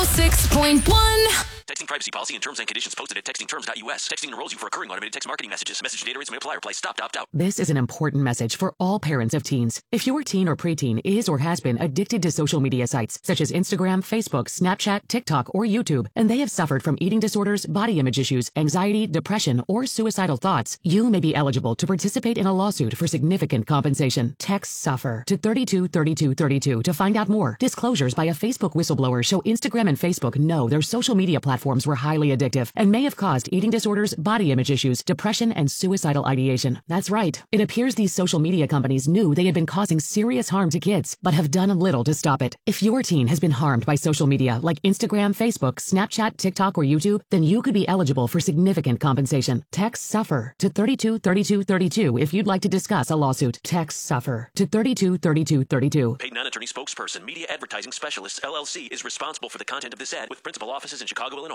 106.1. Texting privacy policy and terms and conditions posted at textingterms.us. Texting enrolls you for recurring automated text marketing messages. Message data rates may apply. Reply stop to opt out. This is an important message for all parents of teens. If your teen or preteen is or has been addicted to social media sites such as Instagram, Facebook, Snapchat, TikTok, or YouTube, and they have suffered from eating disorders, body image issues, anxiety, depression, or suicidal thoughts, you may be eligible to participate in a lawsuit for significant compensation. Text SUFFER to 323232 to find out more. Disclosures by a Facebook whistleblower show Instagram and Facebook know their social media platforms were highly addictive and may have caused eating disorders, body image issues, depression, and suicidal ideation. That's right. It appears these social media companies knew they had been causing serious harm to kids, but have done little to stop it. If your teen has been harmed by social media like Instagram, Facebook, Snapchat, TikTok, or YouTube, then you could be eligible for significant compensation. Text SUFFER to 323232 if you'd like to discuss a lawsuit. Text SUFFER to 323232. Paid non-attorney spokesperson, Media Advertising Specialists, LLC, is responsible for the content of this ad with principal offices in Chicago, Illinois.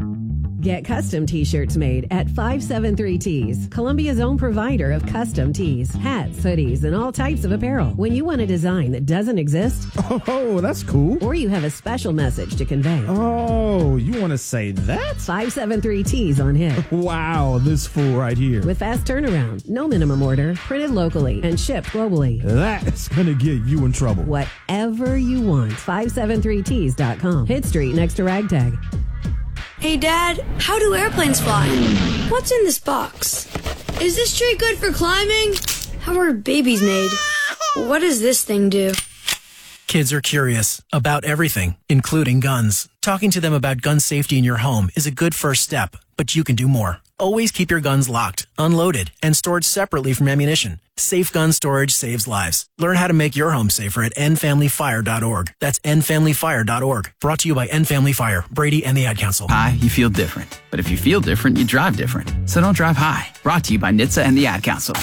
Get custom t-shirts made at 573 Tees, Columbia's own provider of custom tees, hats, hoodies, and all types of apparel. When you want a design that doesn't exist, oh, that's cool. Or you have a special message to convey. Oh, you want to say that? 573 Tees on hit. Wow, this fool right here. With fast turnaround, no minimum order, printed locally, and shipped globally. That's going to get you in trouble. Whatever you want, 573tees.com. Hit Street next to Ragtag. Hey, Dad, how do airplanes fly? What's in this box? Is this tree good for climbing? How are babies made? What does this thing do? Kids are curious about everything, including guns. Talking to them about gun safety in your home is a good first step, but you can do more. Always keep your guns locked, unloaded, and stored separately from ammunition. Safe gun storage saves lives. Learn how to make your home safer at endfamilyfire.org. That's endfamilyfire.org. Brought to you by End Family Fire, Brady, and the Ad Council. High, you feel different. But if you feel different, you drive different. So don't drive high. Brought to you by NHTSA and the Ad Council.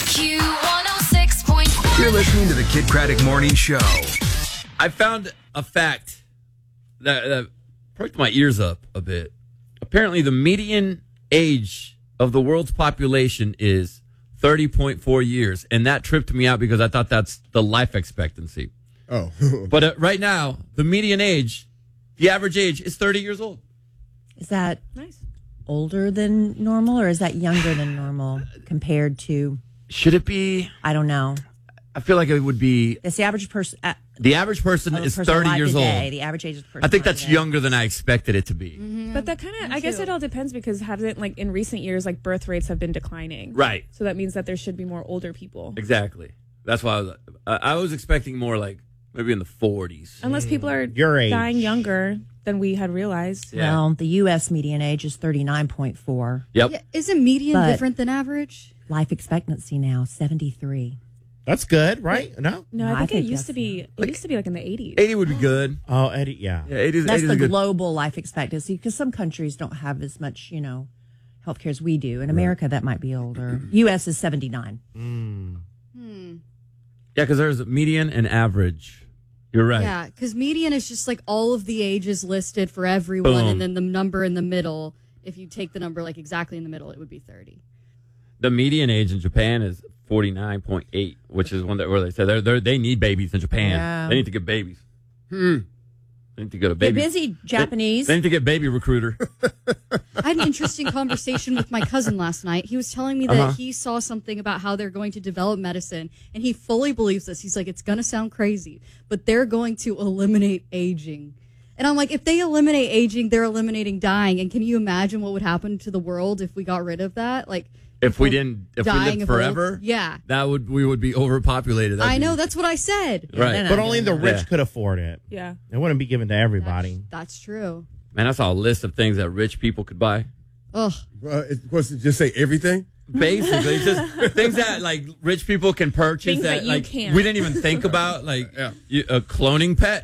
Q106.1. You're listening to the Kid Craddock Morning Show. I found a fact that perked my ears up a bit. Apparently, the median age of the world's population is 30.4 years. And that tripped me out because I thought that's the life expectancy. Oh. But right now, the median age, the average age is 30 years old. Is that older than normal or is that younger than normal compared to? Should it be? I don't know. I feel like it would be. It's the average person. The average person is 30 years old. The average age of the person. I think that's younger than I expected it to be. Mm-hmm. But that kind of, I guess it all depends because haven't, like, in recent years, like, birth rates have been declining. Right. So that means that there should be more older people. Exactly. That's why I was expecting more like maybe in the 40s. Unless people are dying younger than we had realized. Yeah. Well, the U.S. median age is 39.4. Yep. Yeah, isn't median different than average? Life expectancy now, 73. That's good, right? No, I think it used to be. It used to be like in the 80s. 80 would be good. Oh, 80, yeah. 80 That's 80 the is good. global life expectancy because some countries don't have as much, healthcare as we do. In America, that might be older. U.S. is 79. Yeah, because there's median and average. You're right. Yeah, because median is just like all of the ages listed for everyone, Boom. and then the number in the middle. If you take the number like exactly in the middle, it would be 30. The median age in Japan is 49.8, which is one where they said they need babies in Japan. Yeah. They need to get babies. They need to go to Get baby. busy, Japanese. They need to get baby recruiter. I had an interesting conversation with my cousin last night. He was telling me that he saw something about how they're going to develop medicine, and he fully believes this. He's like, it's going to sound crazy, but they're going to eliminate aging. And I'm like, if they eliminate aging, they're eliminating dying. And can you imagine what would happen to the world if we got rid of that? Like, if we lived forever, yeah, we would be overpopulated. I know, that's what I said. Right. But only the rich could afford it. Yeah. It wouldn't be given to everybody. That's true. Man, I saw a list of things that rich people could buy. Ugh. Was it just say everything? Basically, just things that like rich people can purchase Things that you like can't. we didn't even think about, like a cloning pet.